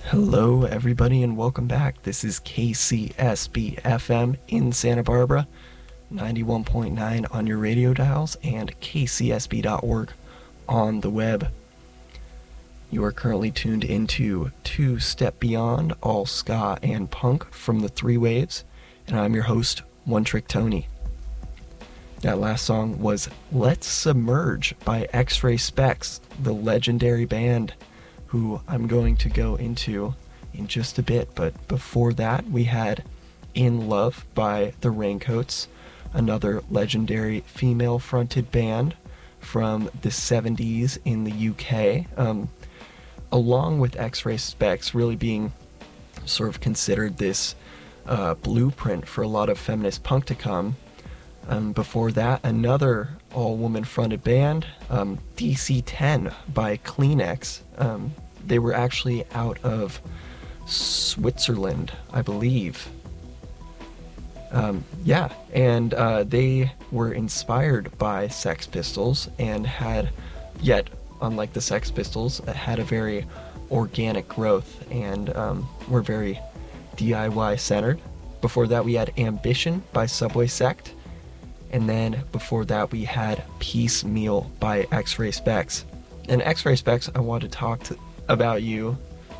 Hello, everybody, and welcome back. This is KCSB FM in Santa Barbara, 91.9 on your radio dials, and kcsb.org on the web. You are currently tuned into Two Step Beyond, all ska and punk from the Three Waves, and I'm your host, One Trick Tony. That last song was Let's Submerge by X-Ray Spex, the legendary band who I'm going to go into in just a bit. But before that, we had In Love by the Raincoats, another legendary female-fronted band from the 70s in the UK, along with X-Ray Spex really being sort of considered this blueprint for a lot of feminist punk to come. Before that, another all-woman fronted band, DC-10 by Kleenex. They were actually out of Switzerland, I believe. And they were inspired by Sex Pistols and had, yet unlike the Sex Pistols, had a very organic growth and were very DIY centered. Before that, we had Ambition by Subway Sect. And then before that, we had Piecemeal by X-Ray Spex. And X-Ray Spex, I want to talk to you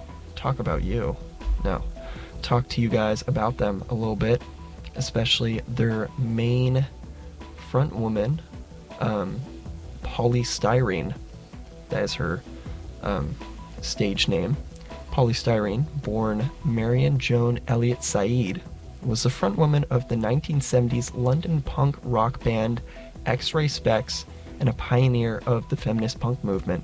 guys about them a little bit, especially their main front woman, Polystyrene. That is her stage name. Polystyrene, born Marion Joan Elliott Said, was the frontwoman of the 1970s London punk rock band X-Ray Spex and a pioneer of the feminist punk movement.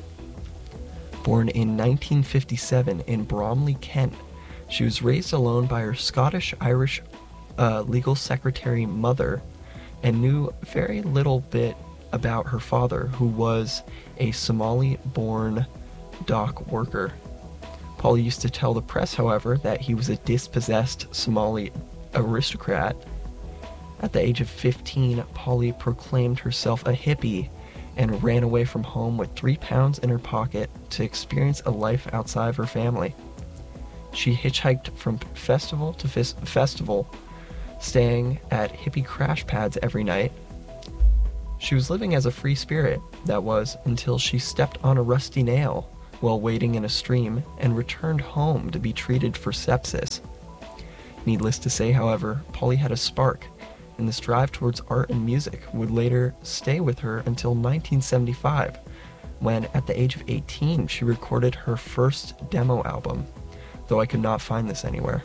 Born in 1957 in Bromley, Kent, she was raised alone by her Scottish-Irish legal secretary mother and knew very little bit about her father, who was a Somali-born dock worker. Paul used to tell the press, however, that he was a dispossessed Somali aristocrat. At the age of 15, Polly proclaimed herself a hippie and ran away from home with 3 pounds in her pocket to experience a life outside of her family. She hitchhiked from festival to festival, staying at hippie crash pads every night. She was living as a free spirit, that was, until she stepped on a rusty nail while wading in a stream and returned home to be treated for sepsis. Needless to say, however, Polly had a spark, and this drive towards art and music would later stay with her until 1975, when at the age of 18 she recorded her first demo album, though I could not find this anywhere.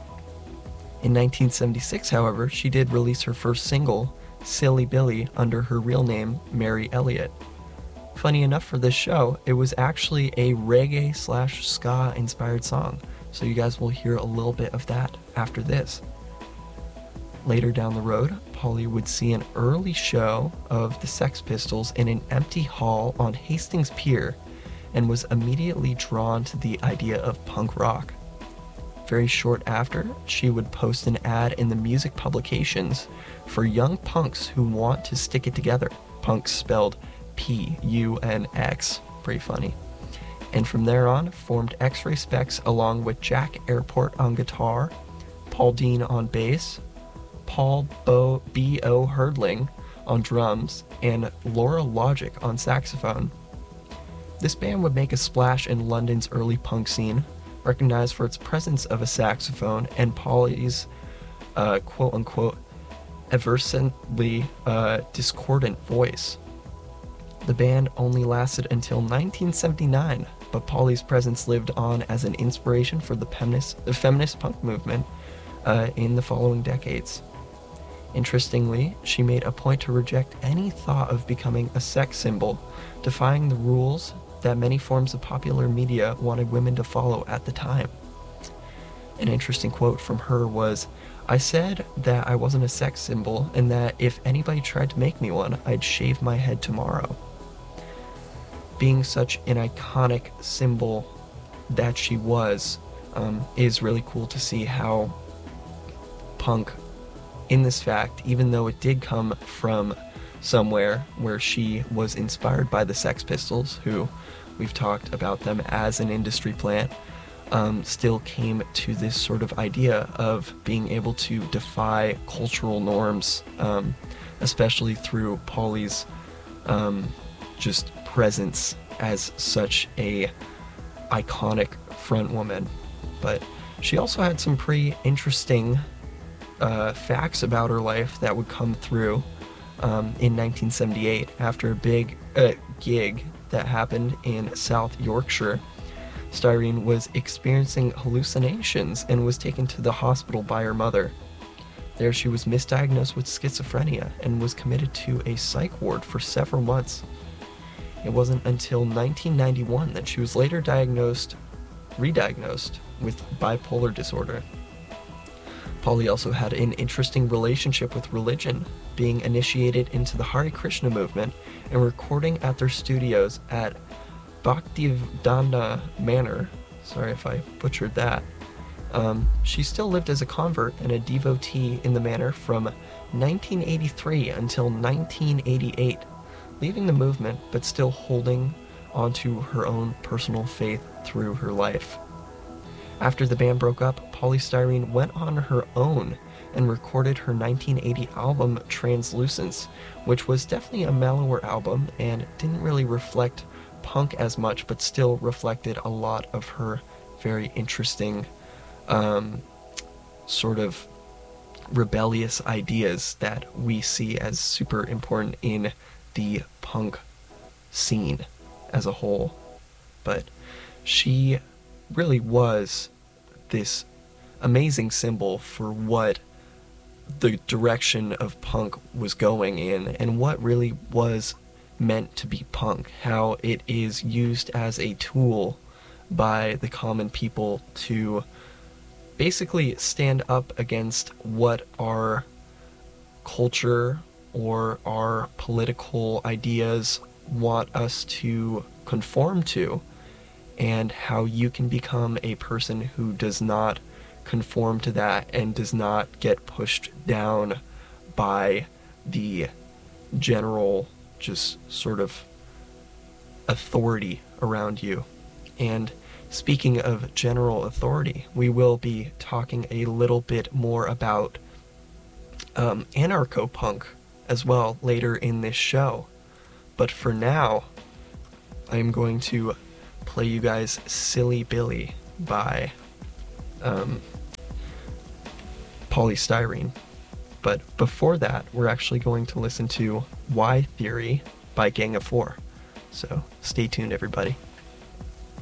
In 1976, however, she did release her first single, Silly Billy, under her real name, Mary Elliott. Funny enough for this show, it was actually a reggae/ska inspired song, so you guys will hear a little bit of that after this. Later down the road, Polly would see an early show of the Sex Pistols in an empty hall on Hastings Pier and was immediately drawn to the idea of punk rock. Very short after, she would post an ad in the music publications for young punks who want to stick it together. Punks spelled P-U-N-X, pretty funny. And from there on, formed X-Ray Spex along with Jack Airport on guitar, Paul Dean on bass, Paul B.O. Herdling on drums, and Laura Logic on saxophone. This band would make a splash in London's early punk scene, recognized for its presence of a saxophone and Polly's quote-unquote aversely discordant voice. The band only lasted until 1979, but Polly's presence lived on as an inspiration for the feminist punk movement in the following decades. Interestingly, she made a point to reject any thought of becoming a sex symbol, defying the rules that many forms of popular media wanted women to follow at the time. An interesting quote from her was, "I said that I wasn't a sex symbol and that if anybody tried to make me one, I'd shave my head tomorrow." Being such an iconic symbol that she was, is really cool to see how punk, in this fact, even though it did come from somewhere where she was inspired by the Sex Pistols, who we've talked about them as an industry plant, still came to this sort of idea of being able to defy cultural norms, especially through Polly's just presence as such a iconic front woman. But she also had some pretty interesting facts about her life that would come through in 1978 after a big gig that happened in South Yorkshire. Styrene was experiencing hallucinations and was taken to the hospital by her mother. There she was misdiagnosed with schizophrenia and was committed to a psych ward for several months. It wasn't until 1991 that she was later re-diagnosed with bipolar disorder. Polly also had an interesting relationship with religion, being initiated into the Hare Krishna movement and recording at their studios at Bhaktivedanta Manor. Sorry if I butchered that. She still lived as a convert and a devotee in the manor from 1983 until 1988, leaving the movement but still holding onto her own personal faith through her life. After the band broke up, Poly Styrene went on her own and recorded her 1980 album Translucence, which was definitely a mellower album and didn't really reflect punk as much, but still reflected a lot of her very interesting sort of rebellious ideas that we see as super important in the punk scene as a whole. But she really was this amazing symbol for what the direction of punk was going in and what really was meant to be punk, how it is used as a tool by the common people to basically stand up against what our culture or our political ideas want us to conform to, and how you can become a person who does not conform to that and does not get pushed down by the general just sort of authority around you. And speaking of general authority, we will be talking a little bit more about anarcho-punk as well later in this show. But for now, I'm going to play you guys Silly Billy by Poly Styrene. But before that, we're actually going to listen to Y Theory by Gang of Four. So stay tuned, everybody.